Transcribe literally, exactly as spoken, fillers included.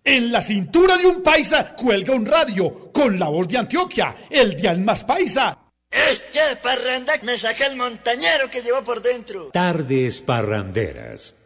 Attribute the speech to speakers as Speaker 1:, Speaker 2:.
Speaker 1: En la cintura de un paisa cuelga un radio con la voz de Antioquia, el dial más paisa.
Speaker 2: Es que parranda me saca el montañero que llevo por dentro.
Speaker 3: Tardes parranderas.